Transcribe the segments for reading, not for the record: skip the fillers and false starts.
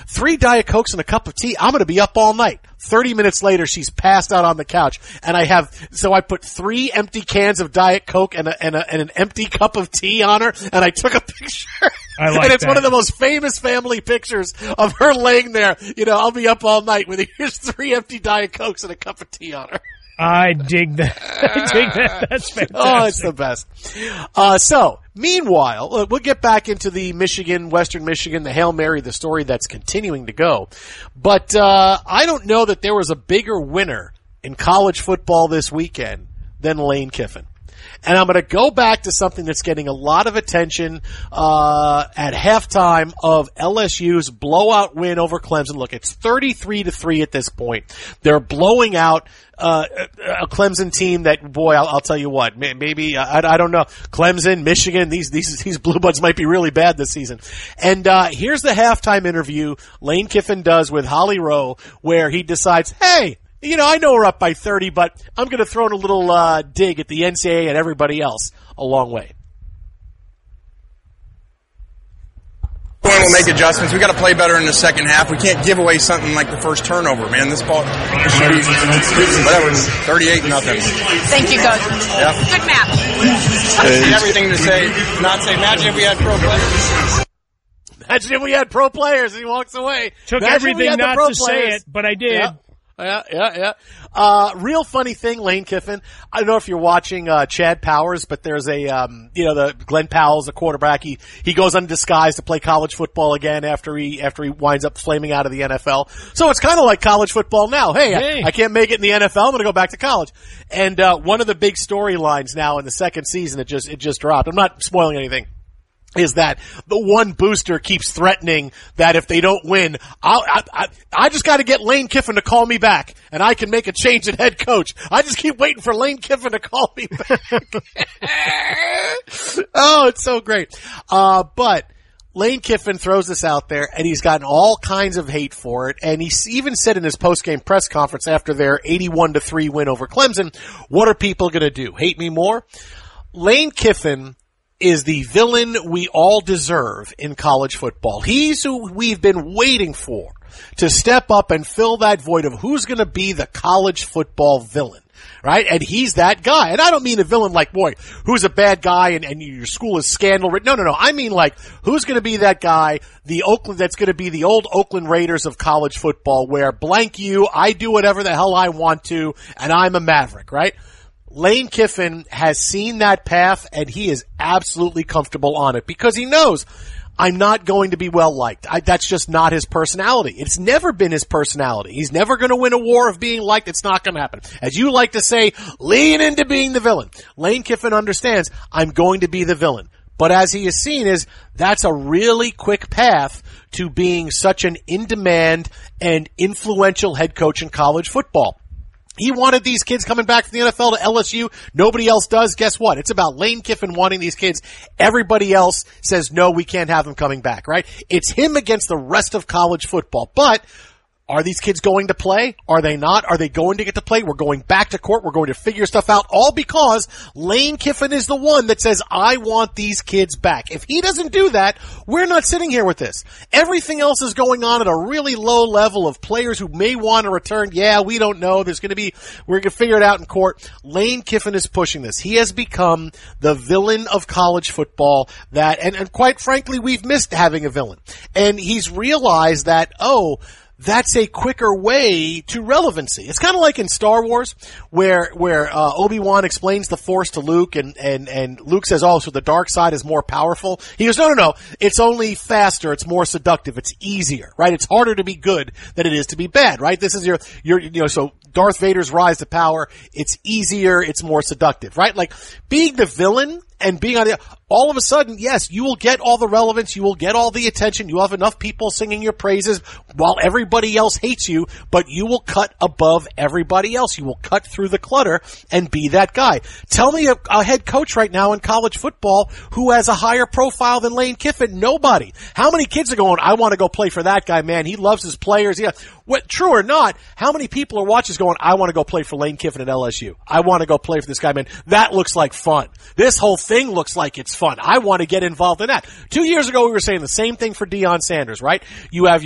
3 Diet Cokes and a cup of tea. I'm going to be up all night. 30 minutes later, she's passed out on the couch, and I put 3 empty cans of Diet Coke and an empty cup of tea on her, and I took a picture. I like and it's that. one of the most famous family pictures of her laying there. I'll be up all night with here's 3 empty Diet Cokes and a cup of tea on her. I dig that. I dig that. That's fantastic. Oh, it's the best. So, meanwhile, we'll get back into the Western Michigan, the Hail Mary, the story that's continuing to go. But I don't know that there was a bigger winner in college football this weekend than Lane Kiffin. And I'm going to go back to something that's getting a lot of attention at halftime of LSU's blowout win over Clemson. Look, it's 33-3 at this point. They're blowing out a Clemson team that, boy, I'll tell you what, maybe I don't know. Clemson, Michigan, these Blue Buds might be really bad this season. And here's the halftime interview Lane Kiffin does with Holly Rowe, where he decides, hey, I know we're up by 30, but I'm going to throw in a little dig at the NCAA and everybody else a long way. We'll make adjustments. We got to play better in the second half. We can't give away something like the first turnover, man. This ball should be whatever, 38-0. Thank you, Coach. Yep. Good match. Everything to say, not say. Imagine if we had pro players. Imagine if we had pro players. And he walks away. Took Imagine everything not to say it, but I did. Yeah. Real funny thing, Lane Kiffin. I don't know if you're watching Chad Powers, but there's the Glenn Powell's the quarterback. He goes undisguised to play college football again after he winds up flaming out of the NFL. So it's kind of like college football now. Hey. I can't make it in the NFL. I'm going to go back to college. And one of the big storylines now in the second season, it just dropped. I'm not spoiling anything. Is that the one booster keeps threatening that if they don't win, I just got to get Lane Kiffin to call me back, and I can make a change at head coach. I just keep waiting for Lane Kiffin to call me back. Oh, it's so great. But Lane Kiffin throws this out there, and he's gotten all kinds of hate for it. And he even said in his post-game press conference after their 81-3 win over Clemson, what are people going to do? Hate me more? Lane Kiffin is the villain we all deserve in college football. He's who we've been waiting for to step up and fill that void of who's going to be the college football villain, right? And he's that guy. And I don't mean a villain like, boy, who's a bad guy and your school is scandal. No. I mean like, who's going to be that guy, that's going to be the old Oakland Raiders of college football where blank you, I do whatever the hell I want to, and I'm a maverick, right? Lane Kiffin has seen that path, and he is absolutely comfortable on it because he knows I'm not going to be well liked. That's just not his personality. It's never been his personality. He's never going to win a war of being liked. It's not going to happen. As you like to say, lean into being the villain. Lane Kiffin understands I'm going to be the villain. But as he has seen that's a really quick path to being such an in-demand and influential head coach in college football. He wanted these kids coming back from the NFL to LSU. Nobody else does. Guess what? It's about Lane Kiffin wanting these kids. Everybody else says, no, we can't have them coming back, right? It's him against the rest of college football. But are these kids going to play? Are they not? Are they going to get to play? We're going back to court. We're going to figure stuff out, all because Lane Kiffin is the one that says, I want these kids back. If he doesn't do that, we're not sitting here with this. Everything else is going on at a really low level of players who may want to return. Yeah, we don't know. We're going to figure it out in court. Lane Kiffin is pushing this. He has become the villain of college football and quite frankly, we've missed having a villain. And he's realized that, that's a quicker way to relevancy. It's kind of like in Star Wars where Obi-Wan explains the Force to Luke and Luke says, so the dark side is more powerful. He goes, no. It's only faster. It's more seductive. It's easier, right? It's harder to be good than it is to be bad, right? This is so Darth Vader's rise to power. It's easier. It's more seductive, right? Like being the villain and being all of a sudden, yes, you will get all the relevance, you will get all the attention, you have enough people singing your praises while everybody else hates you, but you will cut above everybody else. You will cut through the clutter and be that guy. Tell me a head coach right now in college football who has a higher profile than Lane Kiffin. Nobody. How many kids are going, I want to go play for that guy, man. He loves his players. Yeah. What, true or not, how many people are watching going, I want to go play for Lane Kiffin at LSU. I want to go play for this guy, man. That looks like fun. This whole thing looks like it's fun. I want to get involved in that. 2 years ago, we were saying the same thing for Deion Sanders, right? You have your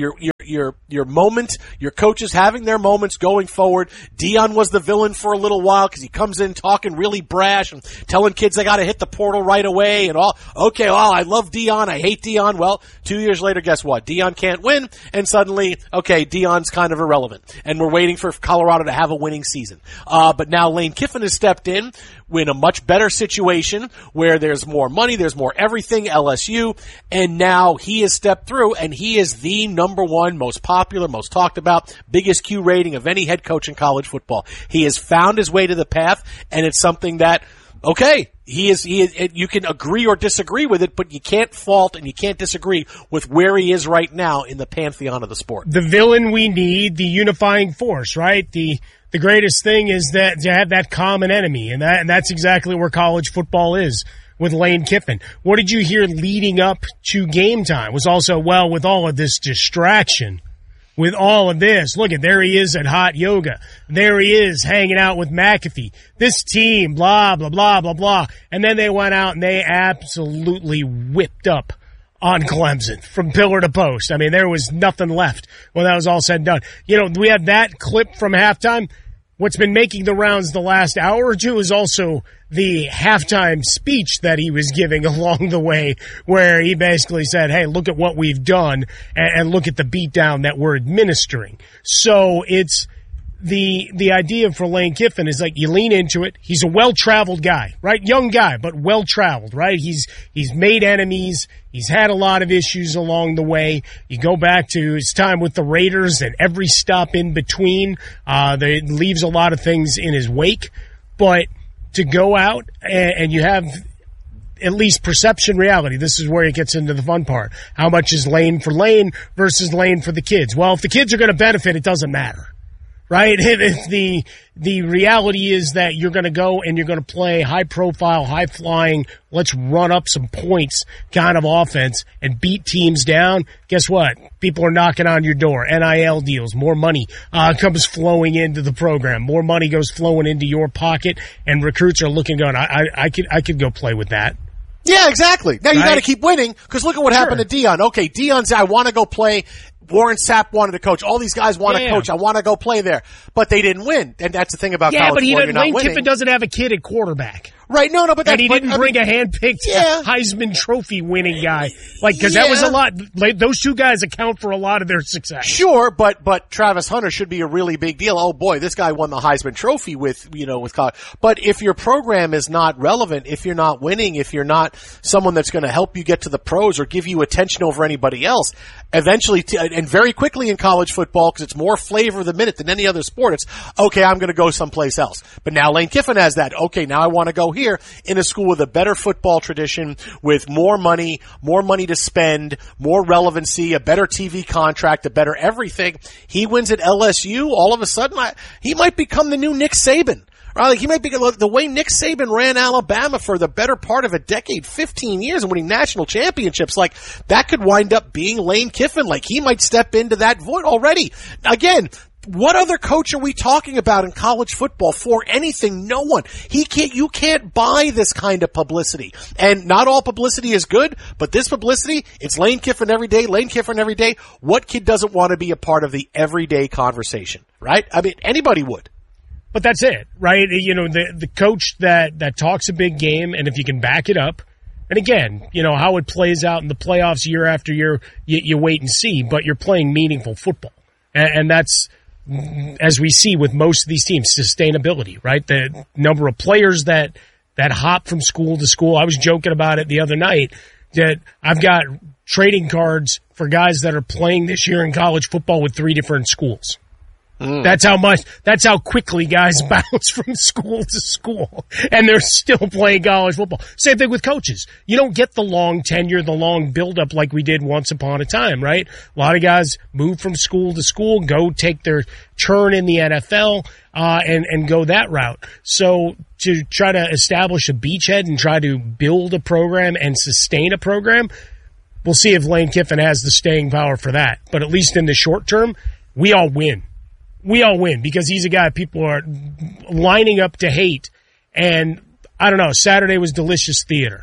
your moment, your coaches having their moments going forward. Deion was the villain for a little while because he comes in talking really brash and telling kids they got to hit the portal right away and all. Okay, well, I love Deion, I hate Deion. Well, 2 years later, guess what? Deion can't win, and suddenly, okay, Deion's kind of irrelevant, and we're waiting for Colorado to have a winning season. But now Lane Kiffin has stepped in a much better situation where there's more money, there's more everything, LSU, and now he has stepped through, and he is the number one, most popular, most talked about, biggest Q rating of any head coach in college football. He has found his way to the path, and it's something that, okay, he is, you can agree or disagree with it, but you can't fault and you can't disagree with where he is right now in the pantheon of the sport. The villain we need, the unifying force, right? The greatest thing is that to have that common enemy, and that's exactly where college football is with Lane Kiffin. What did you hear leading up to game time? It was also, well, with all of this distraction, with all of this, look at, there he is at hot yoga. There he is hanging out with McAfee. This team, blah, blah, blah, blah, blah. And then they went out and they absolutely whipped up on Clemson from pillar to post. I mean, there was nothing left when that was all said and done. You know, we had that clip from halftime. What's been making the rounds the last hour or two is also the halftime speech that he was giving along the way, where he basically said, hey, look at what we've done and look at the beatdown that we're administering. So it's the idea for Lane Kiffin is like you lean into it. He's a well-traveled guy, right? Young guy, but well-traveled, right? He's made enemies. He's had a lot of issues along the way. You go back to his time with the Raiders and every stop in between, that leaves a lot of things in his wake. But to go out and you have at least perception reality, this is where it gets into the fun part. How much is Lane for Lane versus Lane for the kids? Well, if the kids are going to benefit, it doesn't matter. Right? If the reality is that you're going to go and you're going to play high profile, high flying, let's run up some points kind of offense and beat teams down, guess what? People are knocking on your door. NIL deals, more money comes flowing into the program. More money goes flowing into your pocket, and recruits are looking going, I could go play with that. Yeah, exactly. Now you got to keep winning, because look at what happened to Deion. Okay, Deion's, I want to go play. Warren Sapp wanted to coach. All these guys want to coach. I want to go play there. But they didn't win. And that's the thing about college football. But Lane Kiffin doesn't have a kid at quarterback. Right, no, but and he didn't bring a hand-picked Heisman Trophy winning guy, because that was a lot. Like, those two guys account for a lot of their success. Sure, but Travis Hunter should be a really big deal. Oh boy, this guy won the Heisman Trophy with college. But if your program is not relevant, if you're not winning, if you're not someone that's going to help you get to the pros or give you attention over anybody else, eventually and very quickly in college football, because it's more flavor of the minute than any other sport, it's okay, I'm going to go someplace else. But now Lane Kiffin has that. Okay, now I want to go here in a school with a better football tradition, with more money to spend, more relevancy, a better TV contract, a better everything. He wins at LSU. All of a sudden, he might become the new Nick Saban. Right? Like, he might be the way Nick Saban ran Alabama for the better part of a decade, 15 years, and winning national championships. Like, that could wind up being Lane Kiffin. Like, he might step into that void already. Again, what other coach are we talking about in college football for anything? No one. You can't buy this kind of publicity. And not all publicity is good, but this publicity, it's Lane Kiffin every day, Lane Kiffin every day. What kid doesn't want to be a part of the everyday conversation, right? I mean, anybody would. But that's it, right? You know, the coach that talks a big game, and if you can back it up, and again, you know, how it plays out in the playoffs year after year, you wait and see, but you're playing meaningful football. And that's, as we see with most of these teams, sustainability, right? The number of players that hop from school to school. I was joking about it the other night that I've got trading cards for guys that are playing this year in college football with 3 different schools. That's how quickly guys bounce from school to school, and they're still playing college football. Same thing with coaches. You don't get the long tenure, the long build-up like we did once upon a time, right? A lot of guys move from school to school, go take their turn in the NFL, and go that route. So to try to establish a beachhead and try to build a program and sustain a program, we'll see if Lane Kiffin has the staying power for that. But at least in the short term, we all win. We all win because he's a guy people are lining up to hate. And I don't know, Saturday was delicious theater.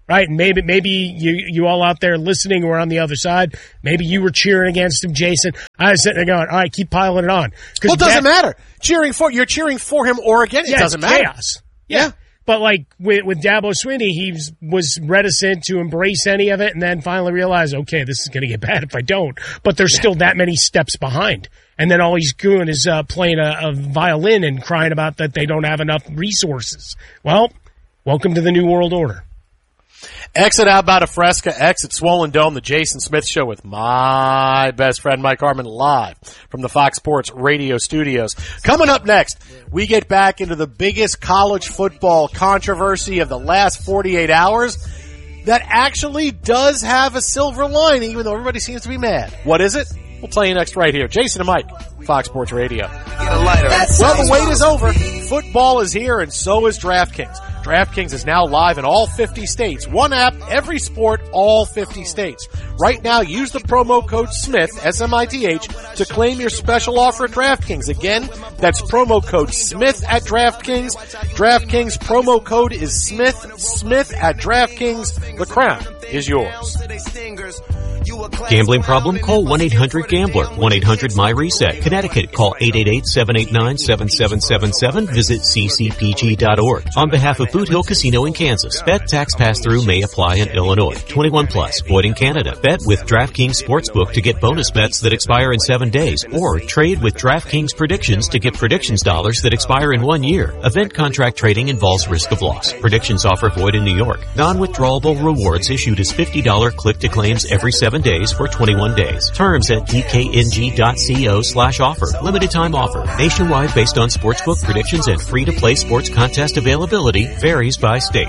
right? And maybe you all out there listening were on the other side. Maybe you were cheering against him, Jason. I was sitting there going, all right, keep piling it on. Well, it doesn't matter. You're cheering for him or against. It doesn't matter. Chaos. Yeah. But like with Dabo Swinney, he was reticent to embrace any of it and then finally realized, okay, this is going to get bad if I don't. But there's still that many steps behind. And then all he's doing is playing a violin and crying about that they don't have enough resources. Well, welcome to the New World Order. Exit Outbound of Fresca, exit Swollen Dome, the Jason Smith Show with my best friend Mike Harmon live from the Fox Sports Radio studios. Coming up next, we get back into the biggest college football controversy of the last 48 hours that actually does have a silver lining, even though everybody seems to be mad. What is it? We'll tell you next right here. Jason and Mike, Fox Sports Radio. Well, the wait is over. Football is here, and so is DraftKings. DraftKings is now live in all 50 states. One app, every sport, all 50 states. Right now, use the promo code SMITH, S-M-I-T-H, to claim your special offer at DraftKings. Again, that's promo code SMITH at DraftKings. DraftKings promo code is SMITH at DraftKings. The crown is yours. Gambling problem? Call 1-800-GAMBLER. 1-800-MY-RESET. Connecticut, call 888-789-7777. Visit ccpg.org. On behalf of Boot Hill Casino in Kansas, bet tax pass-through may apply in Illinois. 21 plus, void in Canada. Bet with DraftKings Sportsbook to get bonus bets that expire in 7 days, or trade with DraftKings Predictions to get predictions dollars that expire in 1 year. Event contract trading involves risk of loss. Predictions offer void in New York. Non-withdrawable rewards issued as $50 click-to-claims every 7 days for 21 days. Terms at dkng.co/offer. Limited time offer. Nationwide based on sportsbook predictions and free-to-play sports contest availability. Varies by state.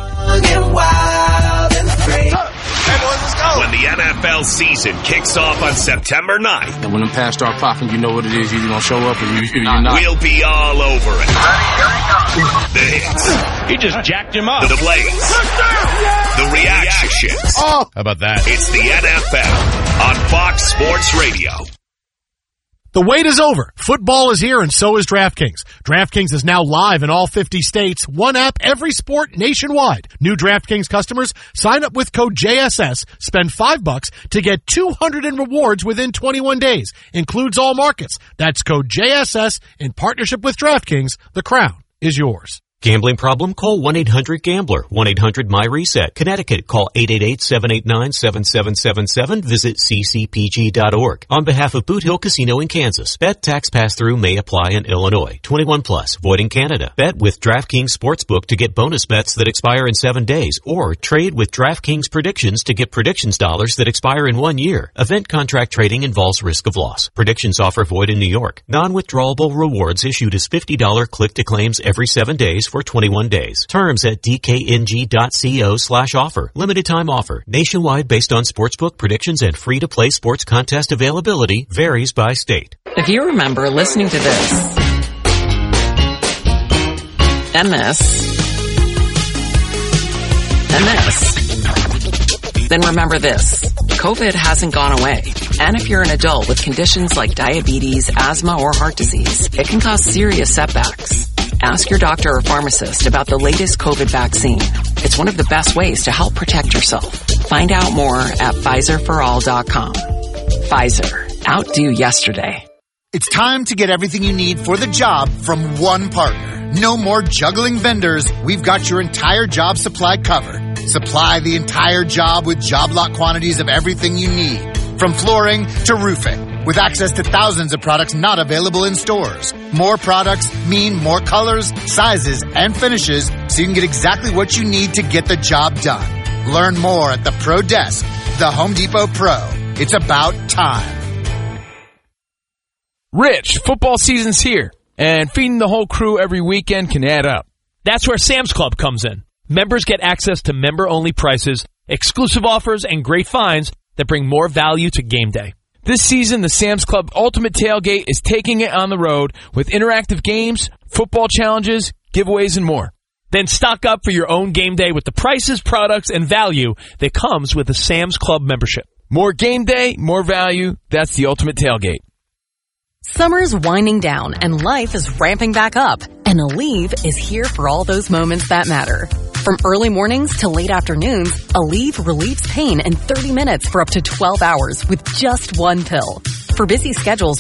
When the NFL season kicks off on September 9th. And when the pass start popping, you know what it is. You're going to show up and you're not. We'll be all over it. The hits. He just jacked him up. The plays. The reactions. Oh, how about that? It's the NFL on Fox Sports Radio. The wait is over. Football is here, and so is DraftKings. DraftKings is now live in all 50 states. One app, every sport, nationwide. New DraftKings customers, sign up with code JSS, spend $5 to get $200 in rewards within 21 days. Includes all markets. That's code JSS in partnership with DraftKings. The crown is yours. Gambling problem? Call 1-800-GAMBLER. 1-800-MY-RESET. Connecticut, call 888-789-7777. Visit ccpg.org. On behalf of Boot Hill Casino in Kansas, bet tax pass-through may apply in Illinois. 21 plus, void in Canada. Bet with DraftKings Sportsbook to get bonus bets that expire in 7 days, or trade with DraftKings Predictions to get predictions dollars that expire in 1 year. Event contract trading involves risk of loss. Predictions offer void in New York. Non-withdrawable rewards issued as $50 click-to-claims every 7 days for 21 days. Terms at dkng.co/offer. Limited time offer. Nationwide based on sportsbook predictions and free-to-play sports contest availability. Varies by state. If you remember listening to this and this and this, then remember this. COVID hasn't gone away. And if you're an adult with conditions like diabetes, asthma, or heart disease, it can cause serious setbacks. Ask your doctor or pharmacist about the latest COVID vaccine. It's one of the best ways to help protect yourself. Find out more at PfizerForAll.com. Pfizer. Outdo yesterday. It's time to get everything you need for the job from one partner. No more juggling vendors. We've got your entire job supply covered. Supply the entire job with job lot quantities of everything you need. From flooring to roofing. With access to thousands of products not available in stores. More products mean more colors, sizes, and finishes, so you can get exactly what you need to get the job done. Learn more at the Pro Desk, the Home Depot Pro. It's about time. Rich, football season's here, and feeding the whole crew every weekend can add up. That's where Sam's Club comes in. Members get access to member-only prices, exclusive offers, and great finds that bring more value to game day. This season, the Sam's Club Ultimate Tailgate is taking it on the road with interactive games, football challenges, giveaways, and more. Then stock up for your own game day with the prices, products, and value that comes with a Sam's Club membership. More game day, more value. That's the Ultimate Tailgate. Summer's winding down and life is ramping back up. And Aleve is here for all those moments that matter. From early mornings to late afternoons, Aleve relieves pain in 30 minutes for up to 12 hours with just one pill. For busy schedules,